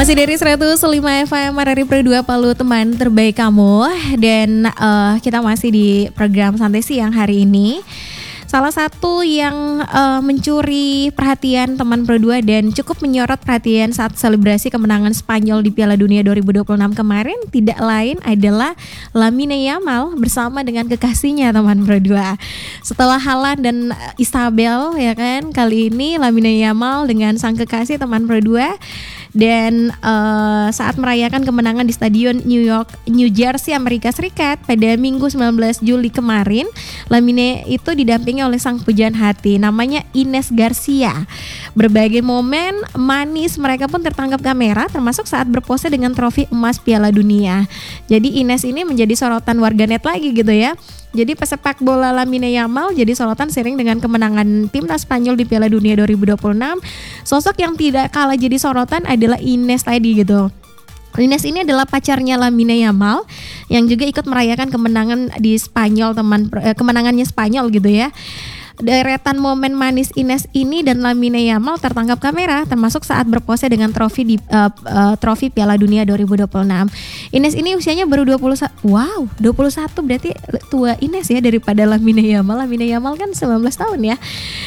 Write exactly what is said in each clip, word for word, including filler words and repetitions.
Masih dari seratus lima F M R R I Pro dua Palu, teman terbaik kamu. Dan uh, kita masih di program Santai Siang hari ini. Salah satu yang uh, mencuri perhatian teman Pro dua dan cukup menyorot perhatian saat selebrasi kemenangan Spanyol di Piala Dunia dua ribu dua puluh enam kemarin tidak lain adalah Lamine Yamal bersama dengan kekasihnya teman Pro dua. Setelah Haaland dan Isabel ya kan, kali ini Lamine Yamal dengan sang kekasih teman Pro dua. Dan uh, saat merayakan kemenangan di Stadion New York, New Jersey, Amerika Serikat pada Minggu sembilan belas Juli kemarin, Lamine itu didampingi oleh sang pujaan hati namanya Ines Garcia. Berbagai momen manis mereka pun tertangkap kamera, termasuk saat berpose dengan trofi emas Piala Dunia. Jadi Ines ini menjadi sorotan warganet lagi gitu ya. Jadi pesepak bola Lamine Yamal jadi sorotan sering dengan kemenangan timnas Spanyol di Piala Dunia dua ribu dua puluh enam. Sosok yang tidak kalah jadi sorotan adalah Ines tadi gitu. Ines ini adalah pacarnya Lamine Yamal yang juga ikut merayakan kemenangan di Spanyol, teman eh, kemenangannya Spanyol gitu ya. Deretan momen manis Ines ini dan Lamine Yamal tertangkap kamera, termasuk saat berpose dengan trofi di uh, uh, trofi Piala Dunia dua ribu dua puluh enam. Ines ini usianya baru dua puluh satu. Wow, dua puluh satu berarti tua Ines ya daripada Lamine Yamal. Lamine Yamal kan sembilan belas tahun ya.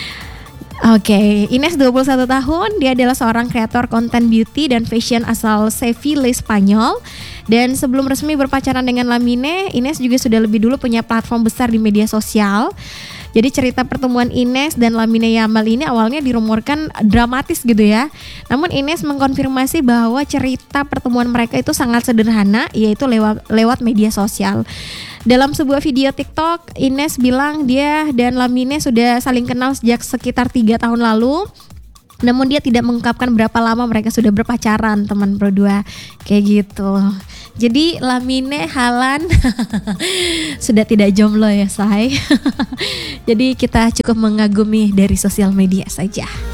Oke, okay. Ines dua puluh satu tahun, dia adalah seorang kreator konten beauty dan fashion asal Seville, Spanyol. Dan sebelum resmi berpacaran dengan Lamine, Ines juga sudah lebih dulu punya platform besar di media sosial. Jadi cerita pertemuan Ines dan Lamine Yamal ini awalnya dirumorkan dramatis gitu ya. Namun Ines mengkonfirmasi bahwa cerita pertemuan mereka itu sangat sederhana, yaitu lewat lewat media sosial. Dalam sebuah video TikTok, Ines bilang dia dan Lamine sudah saling kenal sejak sekitar tiga tahun lalu. Namun dia tidak mengungkapkan berapa lama mereka sudah berpacaran, teman Pro dua. Kayak gitu. Jadi Lamine Haaland sudah tidak jomblo ya say. Jadi kita cukup mengagumi dari sosial media saja.